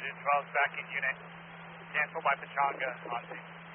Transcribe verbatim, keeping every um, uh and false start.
twelve is back in unit. Cancel by Pachanga on scene.